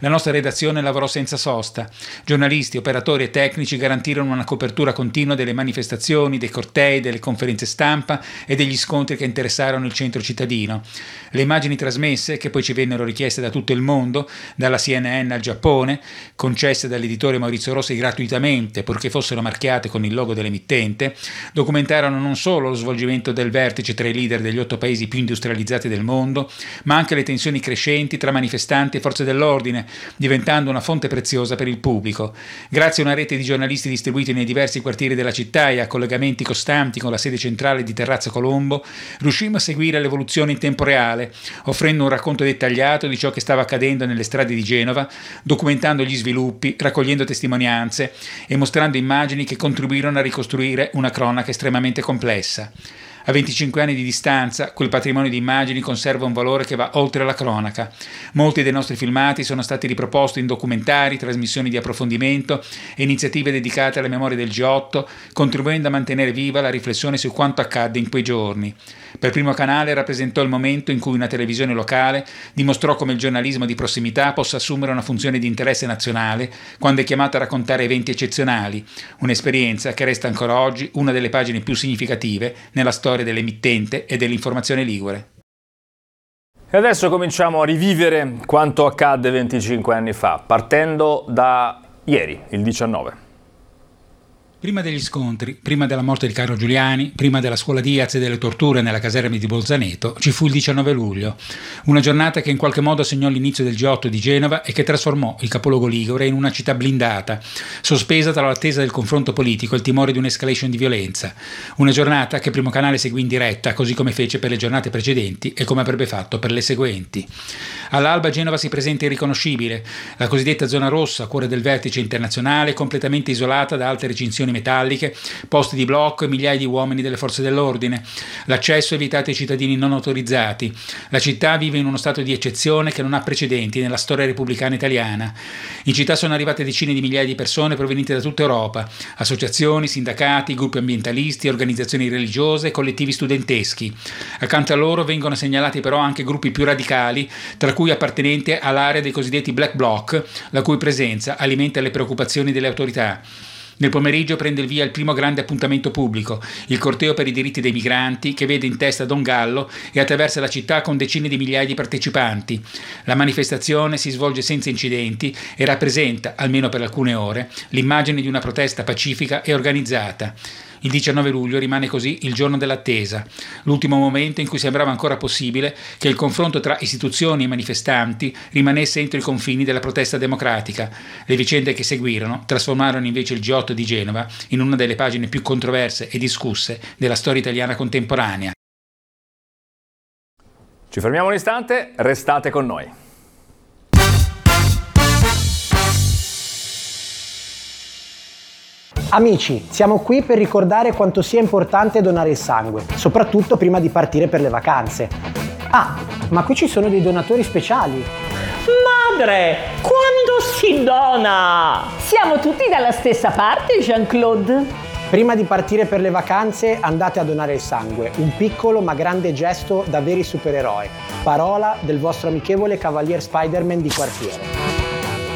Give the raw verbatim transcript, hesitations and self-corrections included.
La nostra redazione lavorò senza sosta. Giornalisti, operatori e tecnici garantirono una copertura continua delle manifestazioni, dei cortei, delle conferenze stampa e degli scontri che interessarono il centro cittadino. Le immagini trasmesse, che poi ci vennero richieste da tutto il mondo, dalla C N N al Giappone, concesse dall'editore Maurizio Rossi gratuitamente, purché fossero marchiate con il logo dell'emittente, documentarono non solo lo svolgimento del vertice tra i leader degli otto paesi più industrializzati del mondo, ma anche le tensioni crescenti tra manifestanti e forze dell'ordine, diventando una fonte preziosa per il pubblico. Grazie a una rete di giornalisti distribuiti nei diversi quartieri della città e a collegamenti costanti con la sede centrale di Terrazza Colombo, riuscimmo a seguire l'evoluzione in tempo reale, offrendo un racconto dettagliato di ciò che stava accadendo nelle strade di Genova, documentando gli sviluppi, raccogliendo testimonianze e mostrando immagini che contribuirono a ricostruire una cronaca estremamente complessa. A venticinque anni di distanza, quel patrimonio di immagini conserva un valore che va oltre la cronaca. Molti dei nostri filmati sono stati riproposti in documentari, trasmissioni di approfondimento e iniziative dedicate alla memoria del G otto, contribuendo a mantenere viva la riflessione su quanto accadde in quei giorni. Per Primo Canale rappresentò il momento in cui una televisione locale dimostrò come il giornalismo di prossimità possa assumere una funzione di interesse nazionale quando è chiamato a raccontare eventi eccezionali, un'esperienza che resta ancora oggi una delle pagine più significative nella storia dell'emittente e dell'informazione ligure. E adesso cominciamo a rivivere quanto accadde venticinque anni fa, partendo da ieri, il diciannove. Prima degli scontri, prima della morte di Carlo Giuliani, prima della scuola Diaz e delle torture nella caserma di Bolzaneto, ci fu il diciannove luglio, una giornata che in qualche modo segnò l'inizio del G otto di Genova e che trasformò il capoluogo ligure in una città blindata, sospesa tra l'attesa del confronto politico e il timore di un'escalation di violenza. Una giornata che Primo Canale seguì in diretta, così come fece per le giornate precedenti e come avrebbe fatto per le seguenti. All'alba Genova si presenta irriconoscibile, la cosiddetta zona rossa, cuore del vertice internazionale, completamente isolata da alte recinzioni metalliche, posti di blocco e migliaia di uomini delle forze dell'ordine. L'accesso è vietato ai cittadini non autorizzati. La città vive in uno stato di eccezione che non ha precedenti nella storia repubblicana italiana. In città sono arrivate decine di migliaia di persone provenienti da tutta Europa, associazioni, sindacati, gruppi ambientalisti, organizzazioni religiose e collettivi studenteschi. Accanto a loro vengono segnalati però anche gruppi più radicali, tra cui appartenenti all'area dei cosiddetti Black Bloc, la cui presenza alimenta le preoccupazioni delle autorità. Nel pomeriggio prende il via il primo grande appuntamento pubblico, il corteo per i diritti dei migranti, che vede in testa Don Gallo e attraversa la città con decine di migliaia di partecipanti. La manifestazione si svolge senza incidenti e rappresenta, almeno per alcune ore, l'immagine di una protesta pacifica e organizzata. Il diciannove luglio rimane così il giorno dell'attesa, l'ultimo momento in cui sembrava ancora possibile che il confronto tra istituzioni e manifestanti rimanesse entro i confini della protesta democratica. Le vicende che seguirono trasformarono invece il G otto di Genova in una delle pagine più controverse e discusse della storia italiana contemporanea. Ci fermiamo un istante, restate con noi. Amici, siamo qui per ricordare quanto sia importante donare il sangue, soprattutto prima di partire per le vacanze. Ah, ma qui ci sono dei donatori speciali. Madre, quando si dona? Siamo tutti dalla stessa parte, Jean-Claude? Prima di partire per le vacanze andate a donare il sangue, un piccolo ma grande gesto da veri supereroi. Parola del vostro amichevole Cavalier Spider-Man di quartiere.